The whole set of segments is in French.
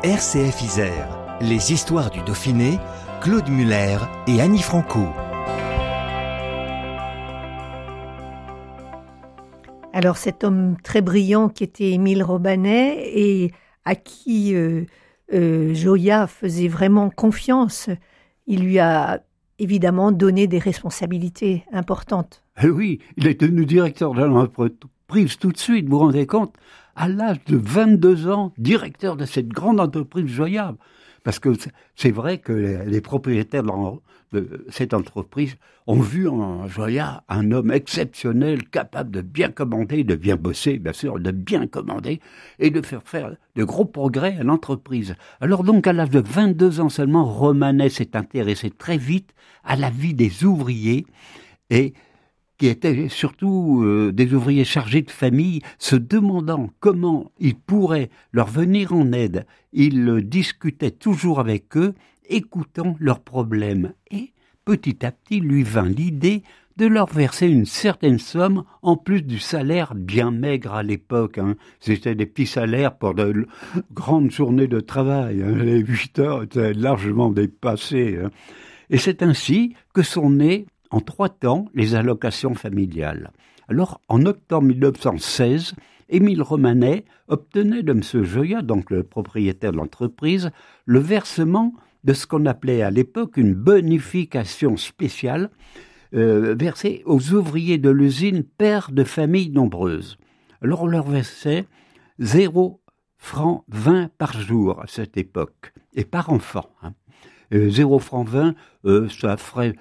RCF Isère, les histoires du Dauphiné, Claude Muller et Annie Franco. Alors cet homme très brillant qui était Émile Romanet et à qui Joya faisait vraiment confiance, il lui a évidemment donné des responsabilités importantes. Oui, il est devenu directeur de l'entreprise tout de suite, vous vous rendez compte, à l'âge de 22 ans, directeur de cette grande entreprise Joya. Parce que c'est vrai que les propriétaires de cette entreprise ont vu en Joya un homme exceptionnel, capable de bien commander, de bien bosser, bien sûr, de bien commander et de faire de gros progrès à l'entreprise. Alors donc, à l'âge de 22 ans seulement, Romanet s'est intéressé très vite à la vie des ouvriers et qui étaient surtout des ouvriers chargés de famille, se demandant comment il pourrait leur venir en aide. Il discutait toujours avec eux, écoutant leurs problèmes. Et petit à petit lui vint l'idée de leur verser une certaine somme en plus du salaire bien maigre à l'époque. C'était des petits salaires pour de grandes journées de travail. Les 8 heures étaient largement dépassées. Et c'est ainsi que sont nées en 3 temps les allocations familiales. Alors, en octobre 1916, Émile Romanet obtenait de M. Joya, donc le propriétaire de l'entreprise, le versement de ce qu'on appelait à l'époque une bonification spéciale versée aux ouvriers de l'usine pères de familles nombreuses. Alors, on leur versait 0 francs 20 par jour à cette époque, et par enfant. 0 francs 20, ça ferait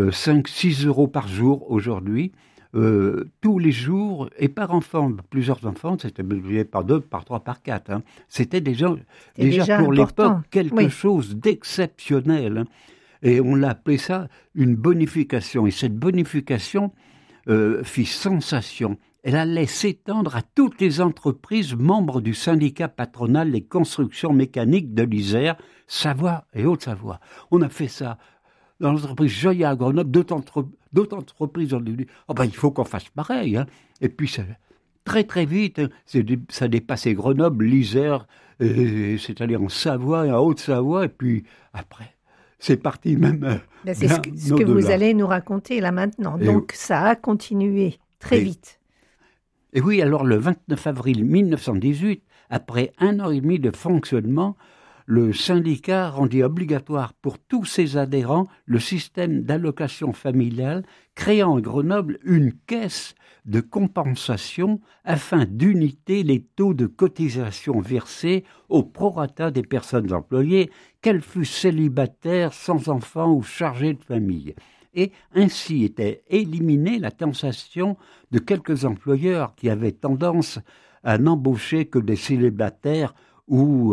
5-6 euros par jour aujourd'hui, tous les jours, et par enfant, plusieurs enfants, c'était multiplié par 2, par 3, par 4. C'était déjà pour l'époque quelque chose d'exceptionnel. Et on l'a appelé ça une bonification. Et cette bonification fit sensation. Elle allait s'étendre à toutes les entreprises membres du syndicat patronal des constructions mécaniques de l'Isère, Savoie et Haute-Savoie. On a fait ça dans l'entreprise Joya à Grenoble. D'autres entreprises ont dit il faut qu'on fasse pareil. Et puis très très vite, ça dépassait Grenoble, l'Isère, c'est-à-dire en Savoie et en Haute-Savoie. Et puis après, c'est parti même. C'est ce que vous allez nous raconter là maintenant. Donc ça a continué très vite. Et oui, alors le 29 avril 1918, après 1 an et demi de fonctionnement, le syndicat rendit obligatoire pour tous ses adhérents le système d'allocation familiale, créant à Grenoble une caisse de compensation afin d'uniter les taux de cotisation versés au prorata des personnes employées, qu'elles fussent célibataires, sans enfants ou chargées de famille. Et ainsi était éliminée la tentation de quelques employeurs qui avaient tendance à n'embaucher que des célibataires ou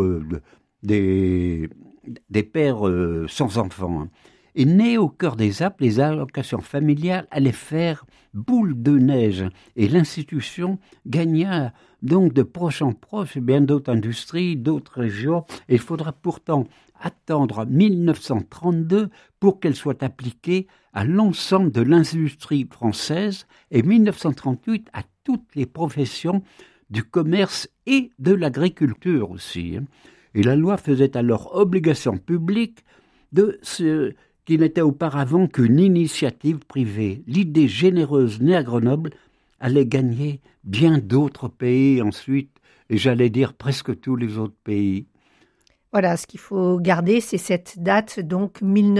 des pères sans enfants. Et nées au cœur des Alpes, les allocations familiales allaient faire boule de neige et l'institution gagna donc de proche en proche bien d'autres industries, d'autres régions. Et il faudra pourtant attendre 1932 pour qu'elle soit appliquée à l'ensemble de l'industrie française et 1938 à toutes les professions du commerce et de l'agriculture aussi. Et la loi faisait alors obligation publique de ce qui n'était auparavant qu'une initiative privée. L'idée généreuse née à Grenoble allait gagner bien d'autres pays ensuite, et j'allais dire presque tous les autres pays. Voilà, ce qu'il faut garder, c'est cette date, donc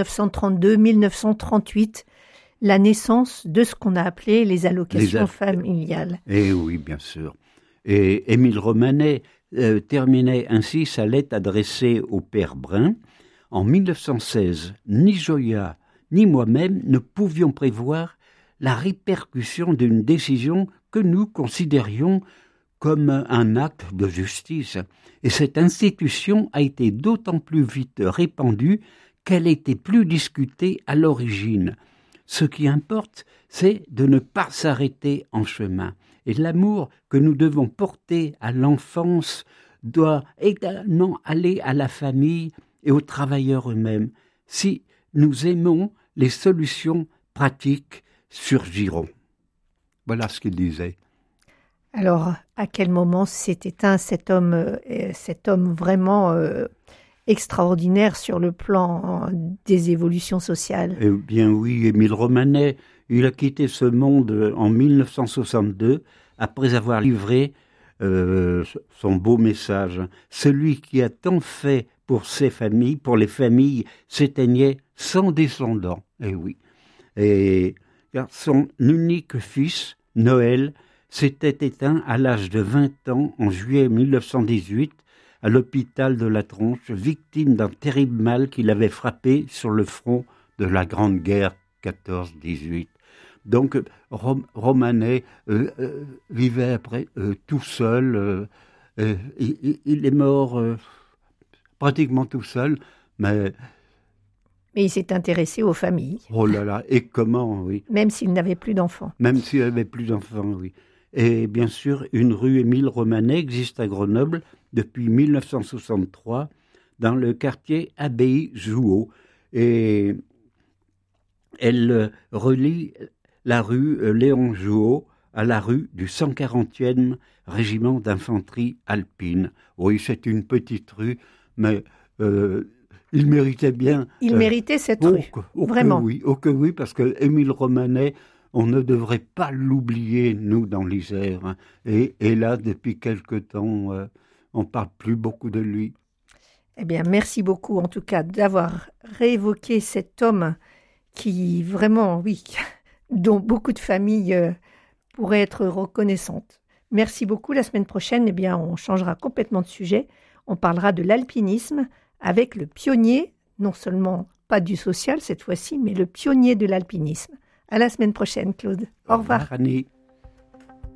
1932-1938, la naissance de ce qu'on a appelé les allocations familiales. Eh oui, bien sûr. Et Émile Romanet terminait ainsi sa lettre adressée au père Brun. En 1916, ni Joya ni moi-même ne pouvions prévoir la répercussion d'une décision que nous considérions comme un acte de justice. Et cette institution a été d'autant plus vite répandue qu'elle était plus discutée à l'origine. Ce qui importe, c'est de ne pas s'arrêter en chemin. Et l'amour que nous devons porter à l'enfance doit également aller à la famille et aux travailleurs eux-mêmes. Si nous aimons, les solutions pratiques surgiront. Voilà ce qu'il disait. Alors, à quel moment s'est éteint cet homme vraiment extraordinaire sur le plan des évolutions sociales? Eh bien oui, Émile Romanet, il a quitté ce monde en 1962 après avoir livré son beau message. Celui qui a tant fait pour ses familles, pour les familles, s'éteignait sans descendants. Eh oui. Et car son unique fils, Noël, s'était éteint à l'âge de 20 ans en juillet 1918 à l'hôpital de la Tronche, victime d'un terrible mal qui l'avait frappé sur le front de la Grande Guerre 14-18. Donc Romanet vivait après tout seul. Il est mort pratiquement tout seul, mais il s'est intéressé aux familles. Oh là là, et comment, oui. Même s'il n'avait plus d'enfants. Même s'il n'avait plus d'enfants, oui. Et bien sûr, une rue Émile Romanet existe à Grenoble depuis 1963 dans le quartier Abbaye-Jouot. Et elle relie la rue Léon Jouot à la rue du 140e régiment d'infanterie alpine. Oui, c'est une petite rue, mais il méritait bien. Il méritait cette rue, vraiment. Que oui, parce que Émile Romanet, on ne devrait pas l'oublier, nous, dans l'Isère. Hein. Et là, depuis quelque temps, on ne parle plus beaucoup de lui. Eh bien, merci beaucoup, en tout cas, d'avoir réévoqué cet homme qui, vraiment, oui, dont beaucoup de familles pourraient être reconnaissantes. Merci beaucoup. La semaine prochaine, eh bien, on changera complètement de sujet. On parlera de l'alpinisme avec le pionnier, non seulement pas du social cette fois-ci, mais le pionnier de l'alpinisme. À la semaine prochaine, Claude. Au revoir. Annie.